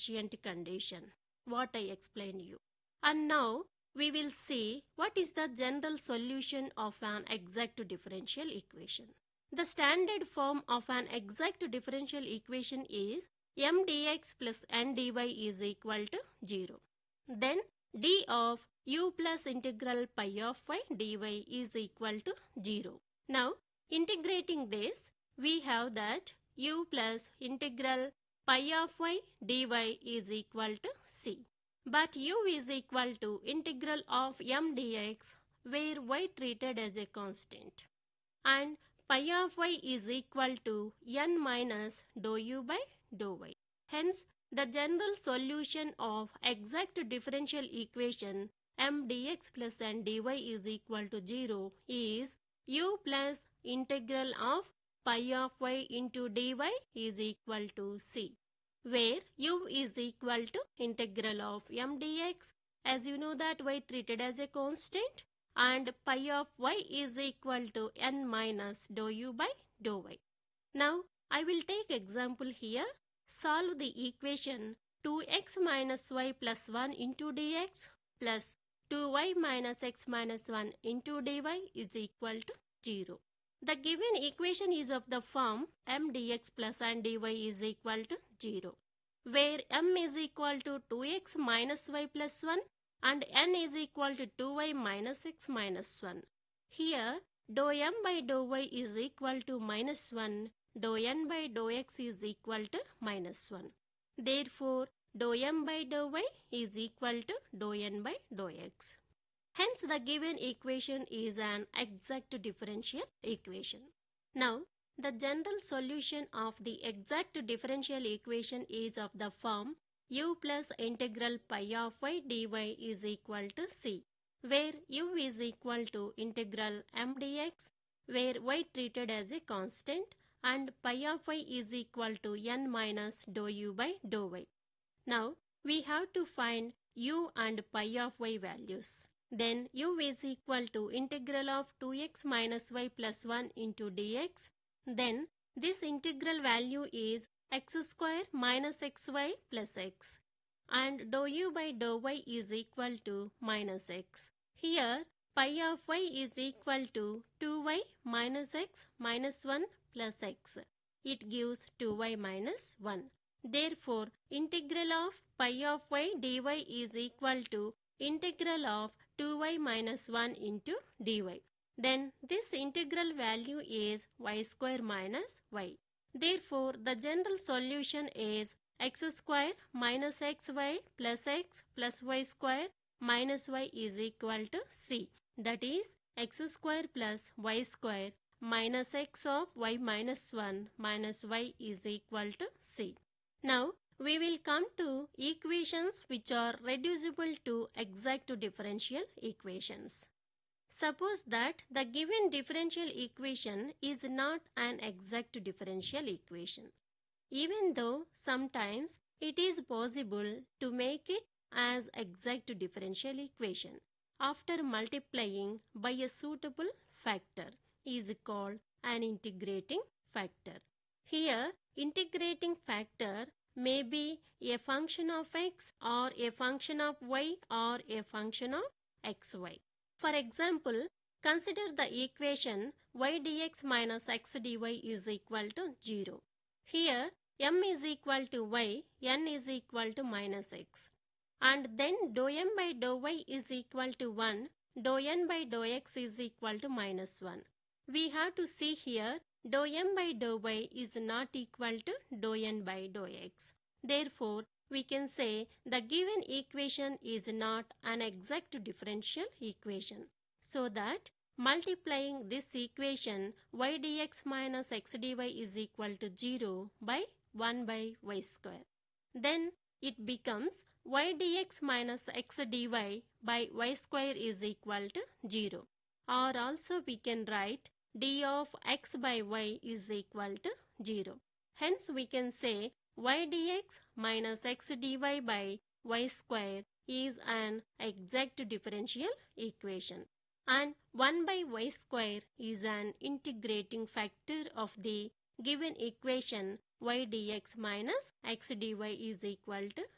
efficient condition, what I explained you. And now we will see what is the general solution of an exact differential equation. The standard form of an exact differential equation is m dx plus n dy is equal to 0. Then d of u plus integral pi of y dy is equal to 0. Now integrating this, we have that u plus integral pi of y dy is equal to c. But u is equal to integral of m dx, where y treated as a constant, and pi of y is equal to n minus dou u by dou y. Hence, the general solution of exact differential equation m dx plus n dy is equal to 0 is u plus integral of pi of y into dy is equal to c, where u is equal to integral of m dx, as you know that y treated as a constant, and pi of y is equal to n minus dou u by dou y. Now I will take example here. Solve the equation 2x minus y plus 1 into dx plus 2y minus x minus 1 into dy is equal to 0. The given equation is of the form m dx plus n dy is equal to 0, where m is equal to 2x minus y plus 1 and n is equal to 2y minus x minus 1. Here dou m by dou y is equal to minus 1, dou n by dou x is equal to minus 1. Therefore, dou m by dou y is equal to dou n by dou x. Hence, the given equation is an exact differential equation. Now, the general solution of the exact differential equation is of the form u plus integral pi of y dy is equal to c, where u is equal to integral m dx, where y treated as a constant, and pi of y is equal to n minus dou u by dou y. Now, we have to find u and pi of y values. Then u is equal to integral of 2x minus y plus 1 into dx. Then this integral value is x square minus xy plus x, and dou u by dou y is equal to minus x. Here pi of y is equal to 2y minus x minus 1 plus x. It gives 2y minus 1. Therefore, integral of pi of y dy is equal to integral of 2y minus 1 into dy. Then this integral value is y square minus y. Therefore, the general solution is x square minus xy plus x plus y square minus y is equal to c. That is x square plus y square minus x of y minus 1 minus y is equal to c. Now, we will come to equations which are reducible to exact differential equations. Suppose that the given differential equation is not an exact differential equation, even though sometimes it is possible to make it as exact differential equation after multiplying by a suitable factor is called an integrating factor. Here, integrating factor may be a function of x or a function of y or a function of xy. For example, consider the equation y dx minus x dy is equal to 0. Here, m is equal to y, n is equal to minus x. And then dou m by dou y is equal to 1, dou n by dou x is equal to minus 1. We have to see here dou m by dou y is not equal to dou n by dou x. Therefore, we can say the given equation is not an exact differential equation. So that multiplying this equation y dx minus x dy is equal to 0 by 1 by y square. Then it becomes y dx minus x dy by y square is equal to 0. Or also we can write d of x by y is equal to 0. Hence we can say y dx minus x dy by y square is an exact differential equation, and 1 by y square is an integrating factor of the given equation y dx minus x dy is equal to